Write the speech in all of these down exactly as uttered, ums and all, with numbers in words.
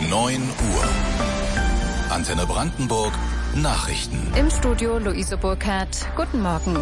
neun Uhr. Antenne Brandenburg Nachrichten. Im Studio Luise Burkhardt. Guten Morgen.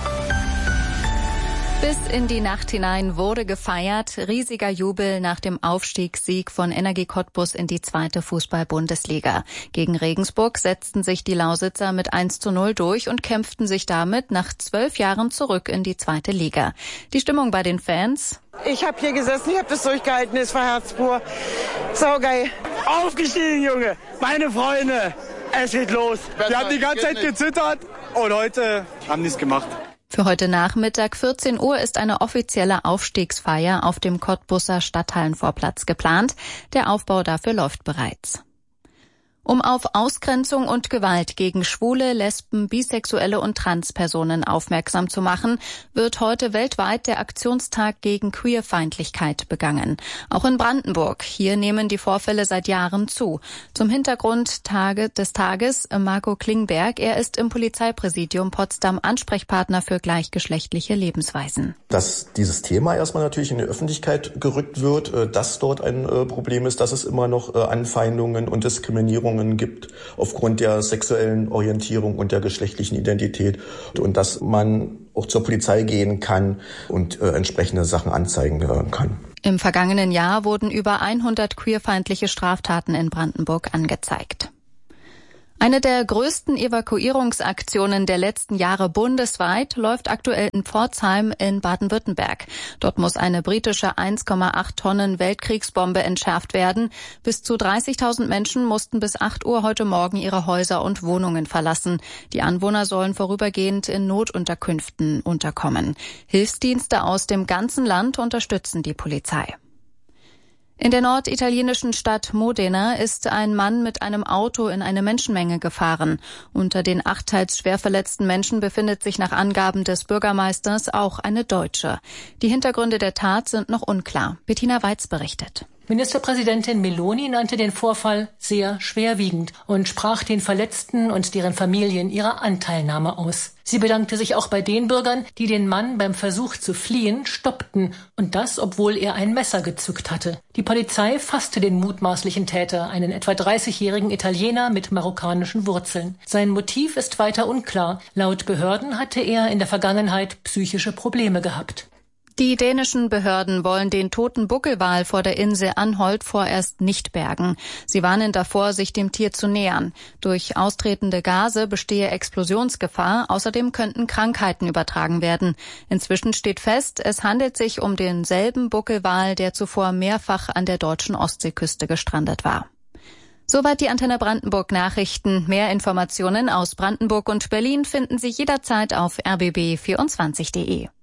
Bis in die Nacht hinein wurde gefeiert. Riesiger Jubel nach dem Aufstiegssieg von Energie Cottbus in die zweite Fußball-Bundesliga. Gegen Regensburg setzten sich die Lausitzer mit eins zu null durch und kämpften sich damit nach zwölf Jahren zurück in die zweite Liga. Die Stimmung bei den Fans? Ich habe hier gesessen, ich habe das durchgehalten, es war herzpur. Saugeil. Aufgestiegen, Junge, meine Freunde. Es geht los. Wir haben die ganze Zeit gezittert und heute haben die es gemacht. Für heute Nachmittag vierzehn Uhr ist eine offizielle Aufstiegsfeier auf dem Cottbuser Stadthallenvorplatz geplant. Der Aufbau dafür läuft bereits. Um auf Ausgrenzung und Gewalt gegen Schwule, Lesben, Bisexuelle und Transpersonen aufmerksam zu machen, wird heute weltweit der Aktionstag gegen Queerfeindlichkeit begangen. Auch in Brandenburg. Hier nehmen die Vorfälle seit Jahren zu. Zum Hintergrund Tage des Tages Marco Klingberg. Er ist im Polizeipräsidium Potsdam Ansprechpartner für gleichgeschlechtliche Lebensweisen. Dass dieses Thema erstmal natürlich in die Öffentlichkeit gerückt wird, dass dort ein Problem ist, dass es immer noch Anfeindungen und Diskriminierung gibt aufgrund der sexuellen Orientierung und der geschlechtlichen Identität und dass man auch zur Polizei gehen kann und äh, entsprechende Sachen anzeigen äh, kann. Im vergangenen Jahr wurden über hundert queerfeindliche Straftaten in Brandenburg angezeigt. Eine der größten Evakuierungsaktionen der letzten Jahre bundesweit läuft aktuell in Pforzheim in Baden-Württemberg. Dort muss eine britische eins Komma acht Tonnen Weltkriegsbombe entschärft werden. Bis zu dreißigtausend Menschen mussten bis acht Uhr heute Morgen ihre Häuser und Wohnungen verlassen. Die Anwohner sollen vorübergehend in Notunterkünften unterkommen. Hilfsdienste aus dem ganzen Land unterstützen die Polizei. In der norditalienischen Stadt Modena ist ein Mann mit einem Auto in eine Menschenmenge gefahren. Unter den acht teils schwer verletzten Menschen befindet sich nach Angaben des Bürgermeisters auch eine Deutsche. Die Hintergründe der Tat sind noch unklar. Bettina Weiz berichtet. Ministerpräsidentin Meloni nannte den Vorfall sehr schwerwiegend und sprach den Verletzten und deren Familien ihre Anteilnahme aus. Sie bedankte sich auch bei den Bürgern, die den Mann beim Versuch zu fliehen stoppten, und das, obwohl er ein Messer gezückt hatte. Die Polizei fasste den mutmaßlichen Täter, einen etwa dreißigjährigen Italiener mit marokkanischen Wurzeln. Sein Motiv ist weiter unklar. Laut Behörden hatte er in der Vergangenheit psychische Probleme gehabt. Die dänischen Behörden wollen den toten Buckelwal vor der Insel Anholt vorerst nicht bergen. Sie warnen davor, sich dem Tier zu nähern. Durch austretende Gase bestehe Explosionsgefahr. Außerdem könnten Krankheiten übertragen werden. Inzwischen steht fest, es handelt sich um denselben Buckelwal, der zuvor mehrfach an der deutschen Ostseeküste gestrandet war. Soweit die Antenne Brandenburg Nachrichten. Mehr Informationen aus Brandenburg und Berlin finden Sie jederzeit auf r b b vierundzwanzig punkt de.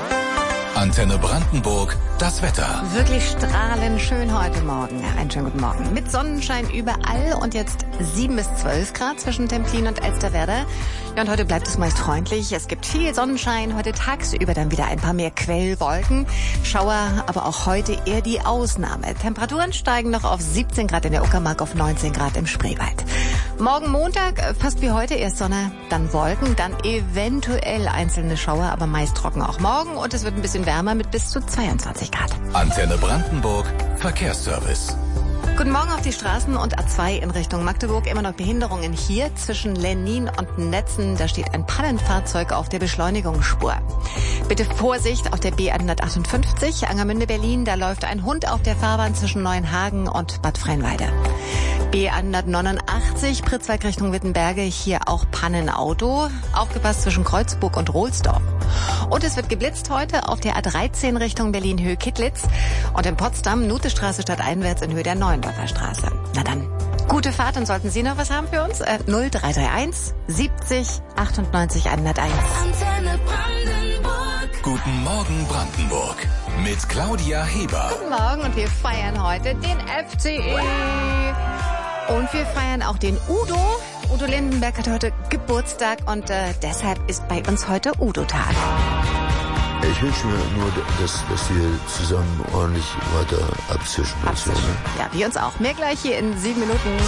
Antenne Brandenburg, das Wetter. Wirklich strahlend schön heute Morgen. Einen schönen guten Morgen. Mit Sonnenschein überall und jetzt sieben bis zwölf Grad zwischen Templin und Elsterwerda. Ja, und heute bleibt es meist freundlich. Es gibt viel Sonnenschein. Heute tagsüber dann wieder ein paar mehr Quellwolken. Schauer, aber auch heute eher die Ausnahme. Temperaturen steigen noch auf siebzehn Grad in der Uckermark, auf neunzehn Grad im Spreewald. Morgen Montag, fast wie heute, erst Sonne, dann Wolken, dann eventuell einzelne Schauer, aber meist trocken auch morgen. Und es wird ein bisschen wärmer mit bis zu zweiundzwanzig Grad. Antenne Brandenburg, Verkehrsservice. Guten Morgen auf die Straßen und A zwei in Richtung Magdeburg. Immer noch Behinderungen hier zwischen Lennin und Netzen. Da steht ein Pannenfahrzeug auf der Beschleunigungsspur. Bitte Vorsicht auf der B hundertachtundfünfzig, Angermünde, Berlin. Da läuft ein Hund auf der Fahrbahn zwischen Neuenhagen und Bad Freienwalde. B hundertneunundachtzig, Pritzwalk Richtung Wittenberge. Hier auch Pannenauto. Aufgepasst zwischen Kreuzburg und Rohlsdorf. Und es wird geblitzt heute auf der A dreizehn Richtung Berlin-Höhe-Kittlitz. Und in Potsdam, Nutestraße stadteinwärts in Höhe der Neuendorfer Straße. Na dann, gute Fahrt, und sollten Sie noch was haben für uns? Äh, null drei drei eins siebzig achtundneunzig hunderteins. Antenne Brandenburg. Guten Morgen Brandenburg. Mit Claudia Heber. Guten Morgen, und wir feiern heute den F C E. Und wir feiern auch den Udo. Udo Lindenberg hat heute Geburtstag und äh, deshalb ist bei uns heute Udo-Tag. Ich wünsche mir nur, dass, dass wir zusammen ordentlich weiter abzischen. Abzischen. Ja, wir uns auch. Mehr gleich hier in sieben Minuten.